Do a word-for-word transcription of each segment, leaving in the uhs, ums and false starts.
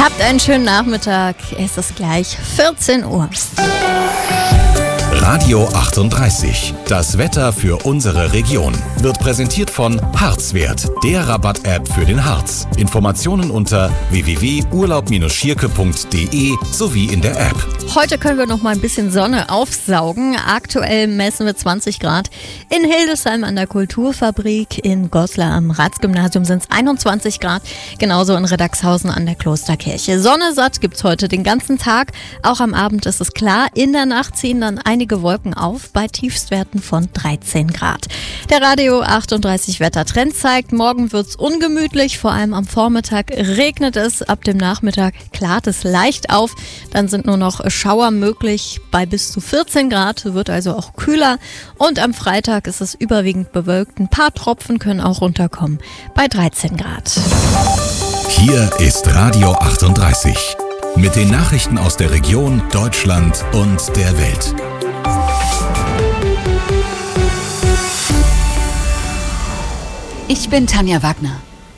Habt einen schönen Nachmittag. Es ist gleich vierzehn Uhr. Radio achtunddreißig. Das Wetter für unsere Region wird präsentiert von Harzwert, der Rabatt-App für den Harz. Informationen unter w w w punkt urlaub Bindestrich schierke punkt d e sowie in der App. Heute können wir noch mal ein bisschen Sonne aufsaugen. Aktuell messen wir zwanzig Grad. In Hildesheim an der Kulturfabrik, in Goslar am Ratsgymnasium sind es einundzwanzig Grad. Genauso in Riddagshausen an der Klosterkirche. Sonne satt gibt's heute den ganzen Tag. Auch am Abend ist es klar. In der Nacht ziehen dann einige Wolken auf bei Tiefstwerten von dreizehn Grad. Der Radio achtunddreißig Wettertrend zeigt, morgen wird's ungemütlich. Vor allem am Vormittag regnet es. Ab dem Nachmittag klart es leicht auf. Dann sind nur noch Schauer möglich bei bis zu vierzehn Grad, wird also auch kühler. Und am Freitag ist es überwiegend bewölkt. Ein paar Tropfen können auch runterkommen bei dreizehn Grad. Hier ist Radio achtunddreißig mit den Nachrichten aus der Region, Deutschland und der Welt. Ich bin Tanja Wagner.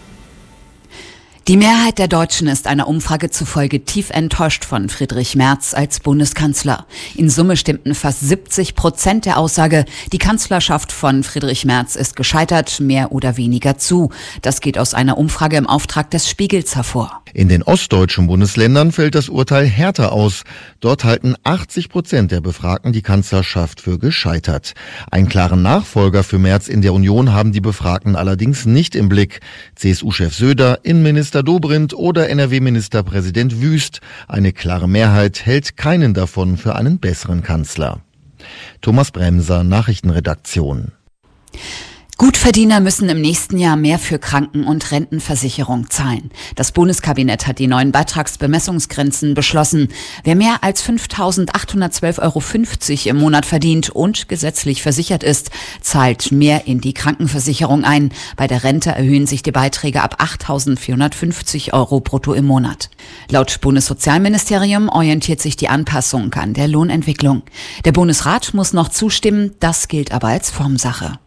Die Mehrheit der Deutschen ist einer Umfrage zufolge tief enttäuscht von Friedrich Merz als Bundeskanzler. In Summe stimmten fast siebzig Prozent der Aussage, die Kanzlerschaft von Friedrich Merz ist gescheitert, mehr oder weniger zu. Das geht aus einer Umfrage im Auftrag des Spiegels hervor. In den ostdeutschen Bundesländern fällt das Urteil härter aus. Dort halten achtzig Prozent der Befragten die Kanzlerschaft für gescheitert. Einen klaren Nachfolger für Merz in der Union haben die Befragten allerdings nicht im Blick. C S U-Chef Söder, Innenminister Dobrindt oder N R W-Ministerpräsident Wüst. Eine klare Mehrheit hält keinen davon für einen besseren Kanzler. Thomas Bremser, Nachrichtenredaktion. Gutverdiener müssen im nächsten Jahr mehr für Kranken- und Rentenversicherung zahlen. Das Bundeskabinett hat die neuen Beitragsbemessungsgrenzen beschlossen. Wer mehr als fünftausendachthundertzwölf Euro fünfzig im Monat verdient und gesetzlich versichert ist, zahlt mehr in die Krankenversicherung ein. Bei der Rente erhöhen sich die Beiträge ab achttausendvierhundertfünfzig Euro brutto im Monat. Laut Bundessozialministerium orientiert sich die Anpassung an der Lohnentwicklung. Der Bundesrat muss noch zustimmen, das gilt aber als Formsache.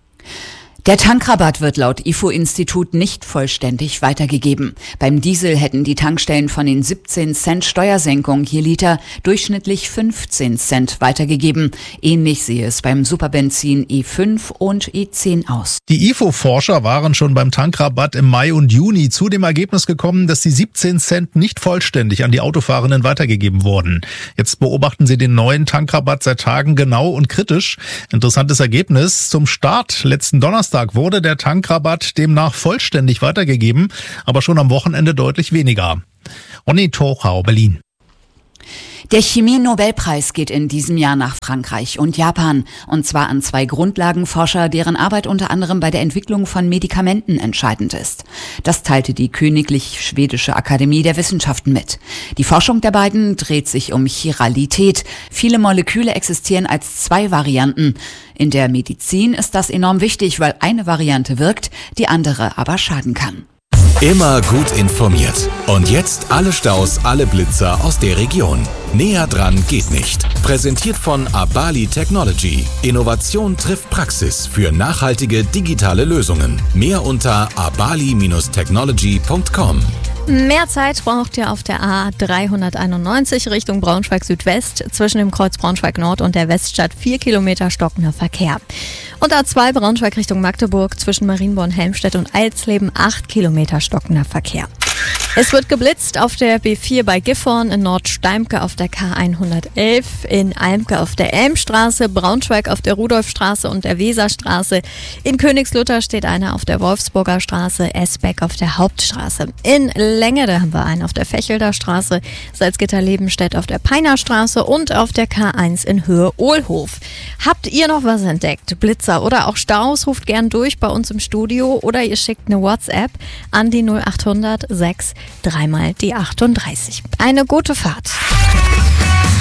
Der Tankrabatt wird laut I F O-Institut nicht vollständig weitergegeben. Beim Diesel hätten die Tankstellen von den siebzehn Cent Steuersenkung je Liter durchschnittlich fünfzehn Cent weitergegeben. Ähnlich sehe es beim Superbenzin E fünf und E zehn aus. Die I F O-Forscher waren schon beim Tankrabatt im Mai und Juni zu dem Ergebnis gekommen, dass die siebzehn Cent nicht vollständig an die Autofahrenden weitergegeben wurden. Jetzt beobachten sie den neuen Tankrabatt seit Tagen genau und kritisch. Interessantes Ergebnis. Zum Start letzten Donnerstag wurde der Tankrabatt demnach vollständig weitergegeben, aber schon am Wochenende deutlich weniger. Ronny Tochau, Berlin. Der Chemie-Nobelpreis geht in diesem Jahr nach Frankreich und Japan. Und zwar an zwei Grundlagenforscher, deren Arbeit unter anderem bei der Entwicklung von Medikamenten entscheidend ist. Das teilte die Königlich Schwedische Akademie der Wissenschaften mit. Die Forschung der beiden dreht sich um Chiralität. Viele Moleküle existieren als zwei Varianten. In der Medizin ist das enorm wichtig, weil eine Variante wirkt, die andere aber schaden kann. Immer gut informiert. Und jetzt alle Staus, alle Blitzer aus der Region. Näher dran geht nicht. Präsentiert von Abali Technology. Innovation trifft Praxis für nachhaltige digitale Lösungen. Mehr unter abali Bindestrich technology punkt com. Mehr Zeit braucht ihr auf der A dreihunderteinundneunzig Richtung Braunschweig-Südwest zwischen dem Kreuz Braunschweig-Nord und der Weststadt vier Kilometer stockender Verkehr. Und A zwei Braunschweig Richtung Magdeburg zwischen Marienborn-Helmstedt und Eilsleben acht Kilometer stockender Verkehr. Es wird geblitzt auf der B vier bei Gifhorn, in Nordsteimke auf der K hundertelf, in Almke auf der Elmstraße, Braunschweig auf der Rudolfstraße und der Weserstraße. In Königslutter steht einer auf der Wolfsburger Straße, Esbeck auf der Hauptstraße. In Längede haben wir einen auf der Fechelder Straße, Salzgitter-Lebenstedt auf der Peinerstraße und auf der K eins in Höhe Ohlhof. Habt ihr noch was entdeckt? Blitzer oder auch Staus? Ruft gern durch bei uns im Studio oder ihr schickt eine WhatsApp an die null achthundert sechs dreimal die achtunddreißig. Eine gute Fahrt.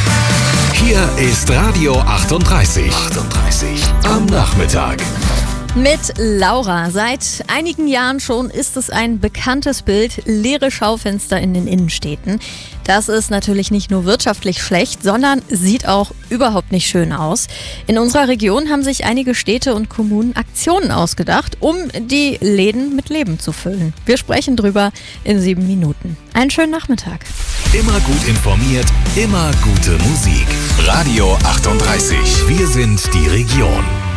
Hier ist Radio achtunddreißig. achtunddreißig am Nachmittag. Mit Laura. Seit einigen Jahren schon ist es ein bekanntes Bild, leere Schaufenster in den Innenstädten. Das ist natürlich nicht nur wirtschaftlich schlecht, sondern sieht auch überhaupt nicht schön aus. In unserer Region haben sich einige Städte und Kommunen Aktionen ausgedacht, um die Läden mit Leben zu füllen. Wir sprechen drüber in sieben Minuten. Einen schönen Nachmittag. Immer gut informiert, immer gute Musik. Radio achtunddreißig. Wir sind die Region.